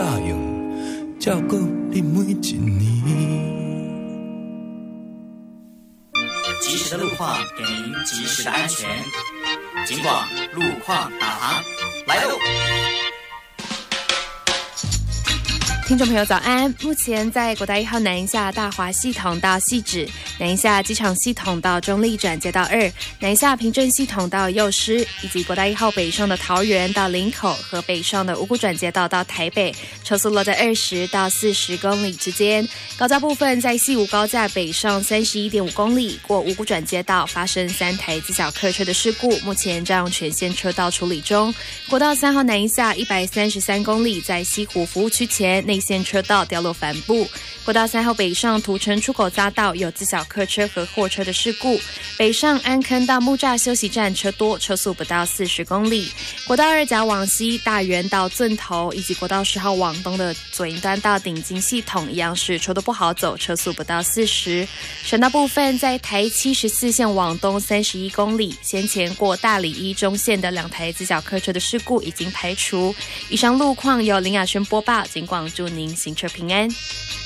答应照顾你每一年。 及时的路况给您及时的安全。警广路况导航来喽！ 听众朋友早安，目前在国道1号南一下大华系统到汐止，南一下机场系统到中立转接到2，南一下平镇系统到幼师，以及国道1号北上的桃园到林口和北上的五股转接道到台北，车速落在20到40公里之间。高架部分在西武高架北上31.5公里，过五股转接道发生3台自小客车的事故，目前占用全线车道处理中。国道3号南一下133公里，在西湖服务区前内线车道掉落帆布。国道3号北上土城出口匝道有自小客车和货车的事故，北上安坑到木栅休息站车多，车速不到40公里。国道2甲往西大园到圳头，以及国道10号往东的左营端到顶金系统一样是车都不好走，车速不到40。省道部分在台74线往东31公里，先前过大里一中线的2台自小客车的事故已经排除。以上路况由林雅轩播报，警广祝您行车平安。